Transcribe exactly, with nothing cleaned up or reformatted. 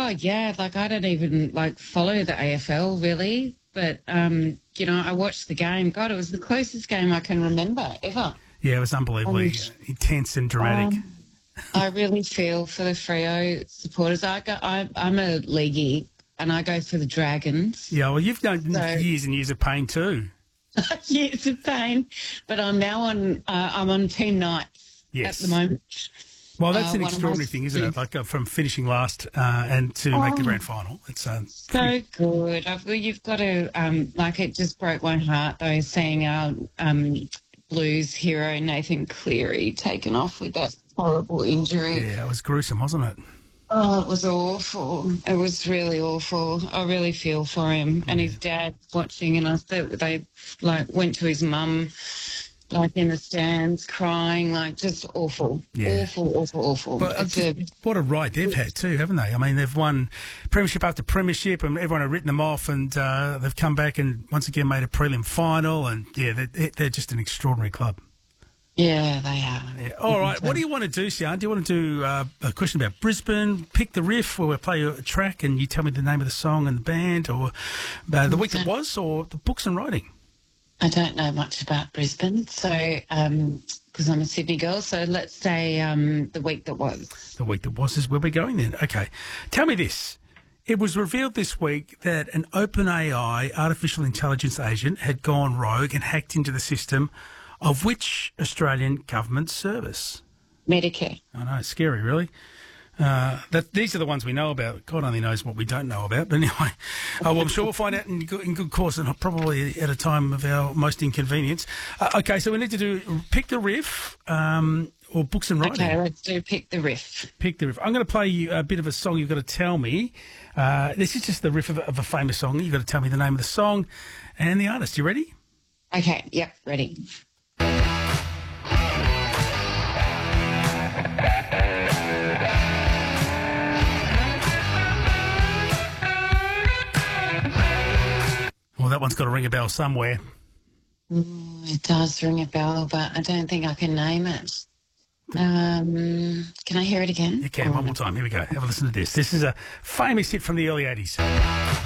Oh, yeah. Like, I don't even, like, follow the A F L, really. But, um, you know, I watched the game. God, it was the closest game I can remember ever. Yeah, it was unbelievably And, intense and dramatic. um, I really feel for the Freo supporters. I go, I, I'm a leaguey, and I go for the Dragons. Yeah, well, you've known So years and years of pain too. years of pain, but I'm now on. Uh, I'm on Team Knights Yes. at the moment. Well, that's Uh, an one of my extraordinary thing, isn't it? Like uh, from finishing last uh, and to make the Oh. grand final. It's uh, So good. I've, well, you've got to, um, like, it just broke my heart, though, seeing our um, Blues hero, Nathan Cleary, taken off with that horrible injury. yeah, it was gruesome, wasn't it? Oh, it was awful. It was really awful. I really feel for him. And his dad watching, and I thought they, like, went to his mum, like, in the stands, crying, like, just awful. Yeah. Awful, awful, awful. But uh, It's a, what a ride they've had too, haven't they? I mean, they've won premiership after premiership, and everyone had written them off, and uh, they've come back and once again made a prelim final, and yeah, they're, they're just an extraordinary club. yeah, they are. Yeah. All right, what do you want to do, Sian? Do you want to do uh, a question about Brisbane? Pick the riff, where we play a track, and you tell me the name of the song and the band, or uh, the week that was, or the books and writing? I don't know much about Brisbane, so because I'm a Sydney girl, so let's say um, the week that was. The week that was is where we're going then. Okay. Tell me this. It was revealed this week that an OpenAI artificial intelligence agent had gone rogue and hacked into the system of which Australian government service? Medicare. I know, it's scary, really. Uh, that these are the ones we know about. God only knows what we don't know about. But anyway, uh, well, I'm sure we'll find out in good, in good course, and probably at a time of our most inconvenience. Uh, okay, so we need to do pick the riff um, or books and writing. Okay, let's do pick the riff. Pick the riff. I'm going to play you a bit of a song. You've got to tell me. Uh, this is just the riff of a, of a famous song. You've got to tell me the name of the song and the artist. You ready? Okay, yep, ready. Well, that one's got to ring a bell somewhere. Mm, it does ring a bell, but I don't think I can name it. Um, can I hear it again? You can. One more time. Here we go. Have a listen to this. This is a famous hit from the early eighties.